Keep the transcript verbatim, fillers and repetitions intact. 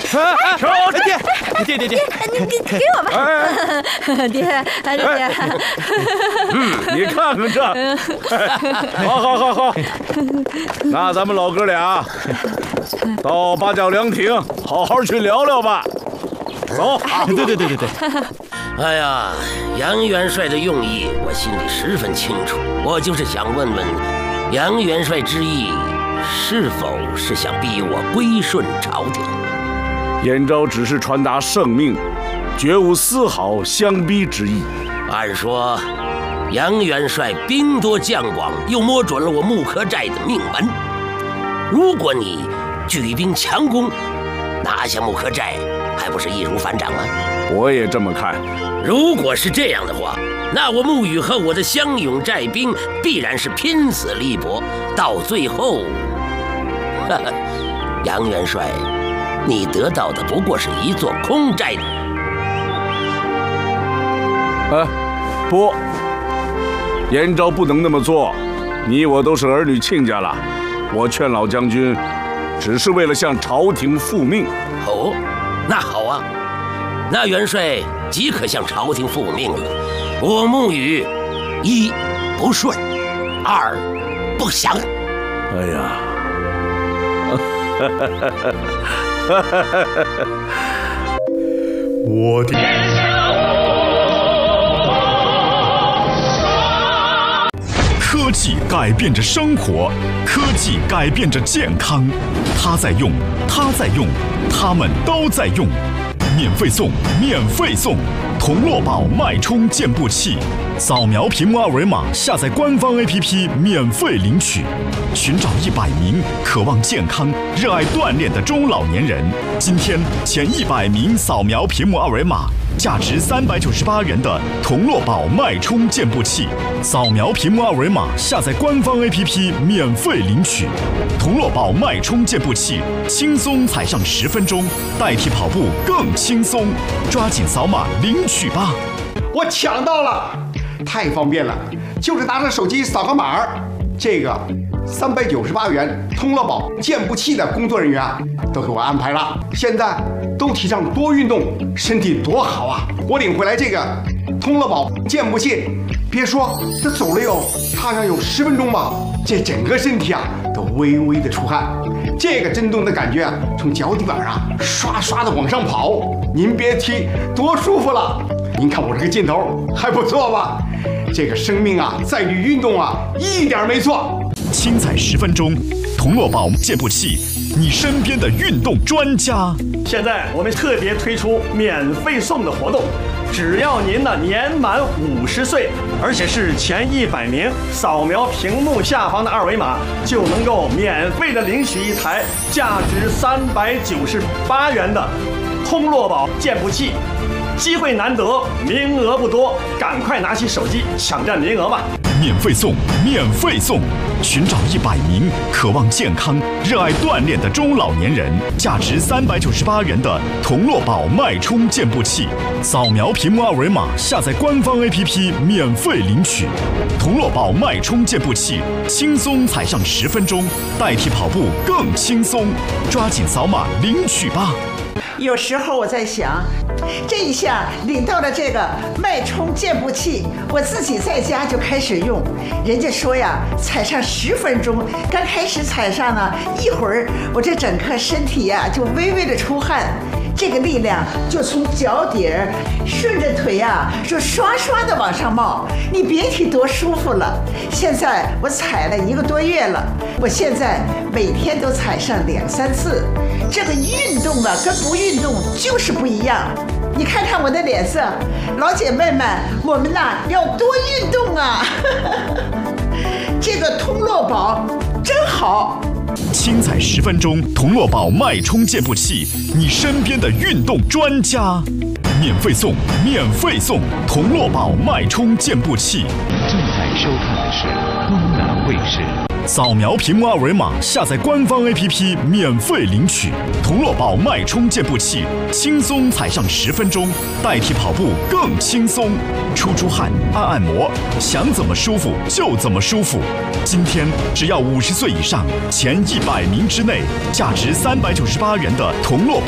爹，爹爹爹， 你给给我吧，爹，爹。 嗯，你看看这，好好好好，那咱们老哥俩到八角凉亭好好去聊聊吧。走， 对对对对对。 哎呀，杨元帅的用意我心里十分清楚，我就是想问问，杨元帅之意是否是想逼我归顺朝廷？ 燕昭只是传达圣命，绝无丝毫相逼之意。 按说，杨元帅兵多将广，又摸准了我木柯寨的命门。如果你举兵强攻，拿下木柯寨，还不是易如反掌吗？ 我也这么看。 如果是这样的话，那我沐雨和我的湘勇寨兵必然是拼死力搏，到最后，哈哈，杨元帅，你得到的不过是一座空寨。 哎，不，燕昭不能那么做。你我都是儿女亲家了，我劝老将军，只是为了向朝廷复命。 哦，那好啊，那元帅即可向朝廷复命了。我沐雨，一不顺，二不降。 哎呀， 我的。科技改变着生活，科技改变着健康。它在用，它在用，他们都在用。免费送，免费送！同乐宝脉冲健步器，扫描屏幕二维码，下载官方 A P P 免费领取。寻找一百名渴望健康、热爱锻炼的中老年人，今天前一百名扫描屏幕二维码。价值三百九十八元的同乐宝脉冲健步器，扫描屏幕二维码，下载官方 A P P 免费领取。同乐宝脉冲健步器，轻松踩上十分钟，代替跑步更轻松，抓紧扫码领取吧！ 我抢到了，太方便了，就是拿着手机扫个码儿，这个三百九十八元通乐宝健步器的工作人员啊，都给我安排了。现在都提倡多运动，身体多好啊！我领回来这个通乐宝健步器，别说这走了有踏上有十分钟吧，这整个身体啊都微微的出汗，这个震动的感觉啊，从脚底板啊刷刷的往上跑，您别提多舒服了。您看我这个劲头还不错吧？这个生命啊在于运动啊，一点没错。 轻踩十分钟，同乐宝健步器，你身边的运动专家。 现在我们特别推出免费送的活动，只要您呢年满五十岁，而且是前一百名，扫描屏幕下方的二维码，就能够免费的领取一台价值三百九十八元的通乐宝健步器。机会难得，名额不多，赶快拿起手机抢占名额吧！ 免费送，免费送！寻找一百名渴望健康、热爱锻炼的中老年人，价值三百九十八元的同乐宝脉冲健步器，扫描屏幕二维码，下载官方 A P P 免费领取。同乐宝脉冲健步器，轻松踩上十分钟，代替跑步更轻松，抓紧扫码领取吧！ 有时候我在想，这一下领到了这个脉冲健步器，我自己在家就开始用。人家说呀，踩上十分钟，刚开始踩上呢，一会儿我这整个身体呀就微微的出汗，这个力量就从脚底儿顺着腿呀就刷刷的往上冒，你别提多舒服了。现在我踩了一个多月了，我现在每天都踩上两三次。这个运动啊，跟不运动就是不一样。你看看我的脸色，老姐妹们，我们呐要多运动啊！这个通乐宝真好。 轻踩十分钟，同乐宝脉冲健步器，你身边的运动专家。免费送，免费送！同乐宝脉冲健步器。 正在收看的是东南卫视。 扫描屏幕二维码，下载官方 A P P 免费领取。同乐宝脉冲健步器，轻松踩上十分钟，代替跑步更轻松。出出汗，按按摩，想怎么舒服就怎么舒服。今天只要五十岁以上，前一百名之内，价值三百九十八元的同乐宝。